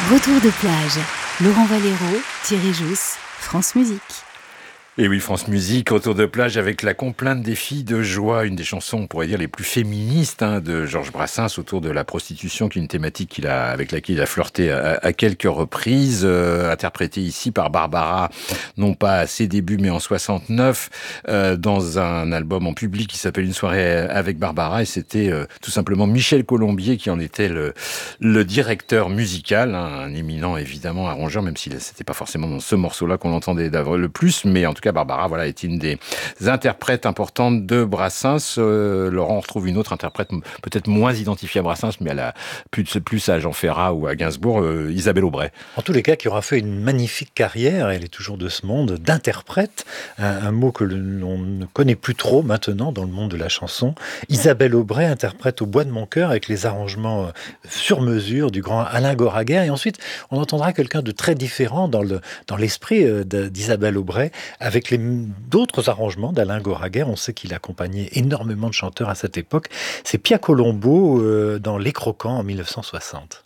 Retour de plage. Laurent Valero, Thierry Jousse, France Musique. Et oui, France Musique, retour de plage avec la complainte des filles de joie, une des chansons, on pourrait dire, les plus féministes de Georges Brassens autour de la prostitution, qui est une thématique avec laquelle il a flirté à quelques reprises, interprétée ici par Barbara, non pas à ses débuts, mais en 69, dans un album en public qui s'appelle Une soirée avec Barbara, et c'était tout simplement Michel Colombier qui en était le directeur musical, un éminent évidemment arrangeur, même si c'était pas forcément dans ce morceau-là qu'on entendait le plus, mais en tout cas Barbara est une des interprètes importantes de Brassens. Laurent, on retrouve une autre interprète peut-être moins identifiée à Brassens, mais elle a plus à Jean Ferrat ou à Gainsbourg, Isabelle Aubray. En tous les cas, qui aura fait une magnifique carrière, elle est toujours de ce monde, d'interprète, un mot que l'on ne connaît plus trop maintenant dans le monde de la chanson. Isabelle Aubray interprète Au bois de mon cœur avec les arrangements sur mesure du grand Alain Goraguer, et ensuite on entendra quelqu'un de très différent dans l'esprit d'Isabelle Aubray, avec d'autres arrangements d'Alain Goraguer. On sait qu'il accompagnait énormément de chanteurs à cette époque. C'est Pia Colombo dans Les Croquants en 1960.